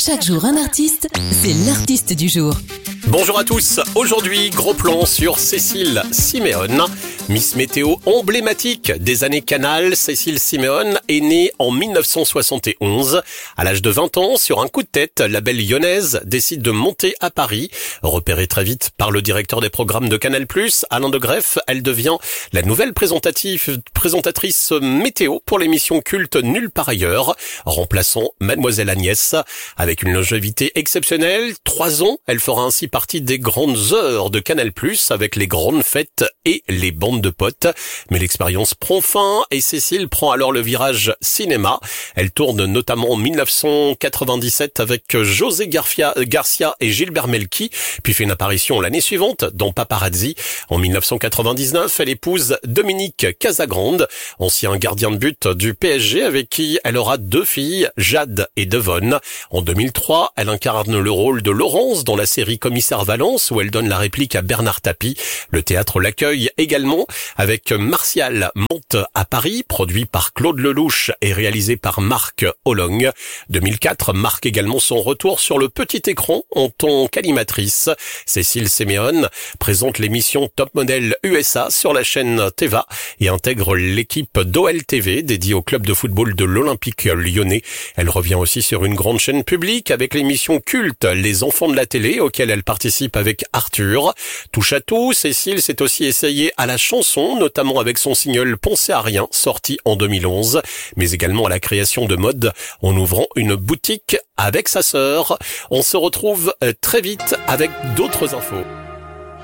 Chaque jour un artiste, c'est l'artiste du jour. Bonjour à tous, aujourd'hui gros plan sur Cécile Siméone. Miss Météo emblématique des années Canal, Cécile Siméone est née en 1971. À l'âge de 20 ans, sur un coup de tête, la belle lyonnaise décide de monter à Paris. Repérée très vite par le directeur des programmes de Canal+, Alain de Greff, elle devient la nouvelle présentatrice météo pour l'émission culte Nulle part ailleurs, remplaçant Mademoiselle Agnès. Avec une longévité exceptionnelle, 3 ans, elle fera ainsi partie des grandes heures de Canal+, avec les grandes fêtes et les bandes de potes. Mais l'expérience prend fin et Cécile prend alors le virage cinéma. Elle tourne notamment en 1997 avec José Garcia et Gilbert Melki, puis fait une apparition l'année suivante dans Paparazzi. En 1999, elle épouse Dominique Casagrande, ancien gardien de but du PSG avec qui elle aura 2 filles, Jade et Devon. En 2003, elle incarne le rôle de Laurence dans la série Commissaire Valence où elle donne la réplique à Bernard Tapie. Le théâtre l'accueille également avec Martial monte à Paris, produit par Claude Lelouch et réalisé par Marc Hollong. 2004 marque également son retour sur le petit écran en tant qu'animatrice. Cécile Siméone présente l'émission Top Model USA sur la chaîne Teva et intègre l'équipe d'OL TV dédiée au club de football de l'Olympique Lyonnais. Elle revient aussi sur une grande chaîne publique avec l'émission culte Les Enfants de la télé auquel elle participe avec Arthur. Touche à tout, Cécile s'est aussi essayée à la chanson, notamment avec son single Pensez à rien, sorti en 2011, mais également à la création de mode en ouvrant une boutique avec sa sœur. On se retrouve très vite avec d'autres infos.